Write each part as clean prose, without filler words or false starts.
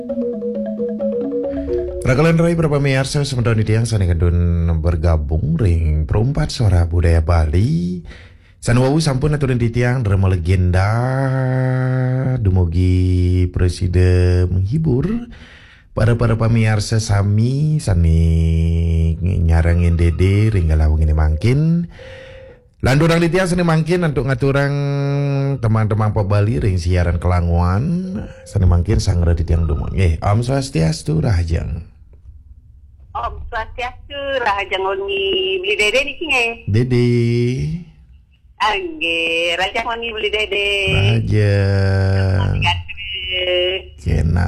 Rakalan Rai berapa miarsa sementara di tiang sana kadun bergabung ring perumpat suara budaya Bali. Sanwawu sampun aturan di tiang drama legenda dumugi presiden menghibur para pamiarsa sami sani nyarangin dede ring galawang ini mangkin. Landurang di tiang sani mangkin untuk ngaturang teman-teman Pak Bali ring siaran kelanguan sani mangkin sangra di tiang dumon. Om Swastiastu Rahajang. Om Swastiastu Rahajang Oni beli dede di sini. Dede. Angge, Rajang Oni beli dede. Rajang. Kena.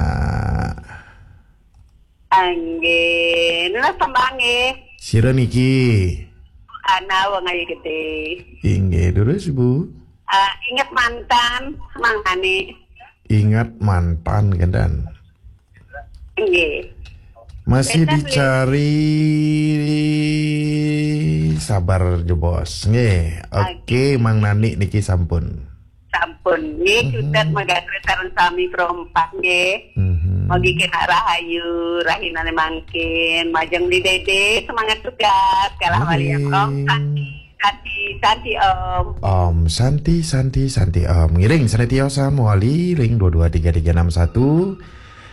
Angge, nuna sambange. Sira niki. Ana wong ayu gede. Inge terus Bu. Ingat mantan mangane. Ingat mantan kendan. Angge. Masih dicari sabar jo bos. Nggih. Oke, Mang Nani niki sampun. Sampun. Nggih, sudah magasre sareng sami perompak nggih. Magi kena rahayu, rahinane mangkin, majeng di dede, semangat tugas. Kalah Maria Om. Santi Om. Om Santi Om. Ngiring sanetiosa muali ring 223361.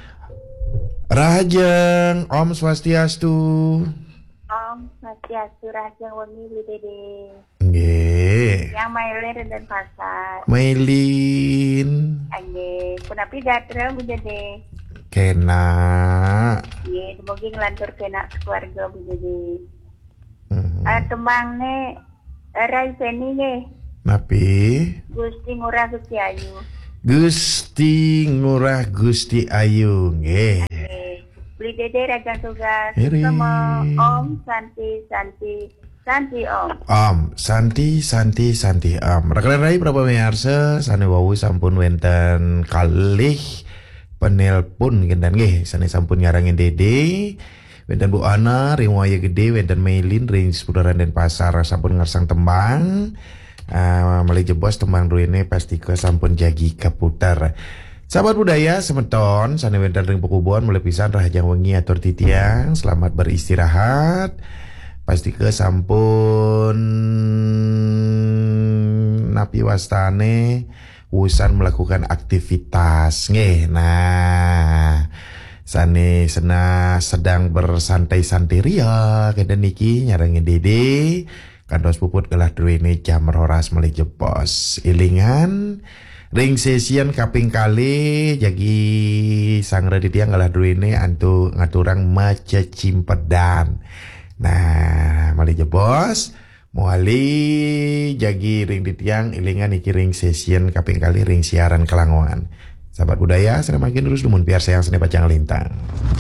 Rahajeng, Om Swastiastu. Om Swastiastu Rahajeng Wengi beli dede. Nggih. Yang Mailin dan Pasar. Mailin. Angge, kunapi gatra bu dede. Kena. Ye, semoga ngelantur kena keluarga bu dede. Temangne Rai Feni nge. Napi? Gusti Ngurah Gusti Ayu. Gusti Ngurah Gusti Ayu. Nggih. Beli dede Rajang tugas. Iri. Sama Om Santi Om. Om Santi Om. Rakalan Rai berapa miarsa sane wawu sampun wenten kalih penelpon kendan nggih sane sampun nyarangin dede. Wenten Bu Ana ring waya gede wenten Mailin ring Seputaran Denpasar sampun ngersang tembang. Malih jebos tembang ruene pasti ke sampun jagi kaputar. Sahabat budaya semeton sane wenten ring Pekubon mulai pisan Rahajang wengi atur titiang selamat beristirahat. Pasti ke sampun napi wastane usan melakukan aktivitas nggih. Nah, sane sedang bersantai-santai ria keden niki nyarangin dede kantos puput gelah duwene jam roras mulai jebos. Ilingan ring session kaping kali jagi sang raditya ngalah duwene antu ngaturang maca cimpedan. Nah, mali jebos muali jagi ring ditiang ilingan iki ring session kaping kali ring siaran kelangoan. Sahabat budaya sana makin terus dumun biar sayang seni pacang lintang.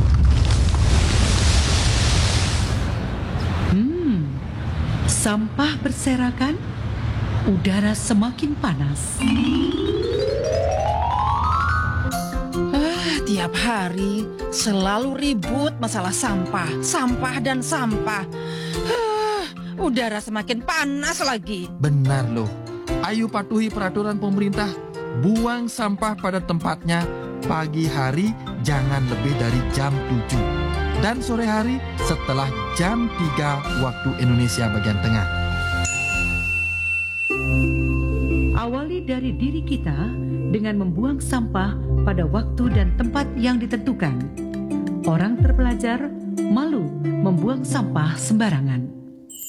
Sampah berserakan, udara semakin panas. Tiap hari selalu ribut masalah sampah dan sampah. Udara semakin panas lagi. Benar loh. Ayo patuhi peraturan pemerintah. Buang sampah pada tempatnya. Pagi hari jangan lebih dari jam 7. Dan sore hari setelah jam 3 waktu Indonesia bagian tengah. Awali dari diri kita dengan membuang sampah pada waktu dan tempat yang ditentukan. Orang terpelajar malu membuang sampah sembarangan.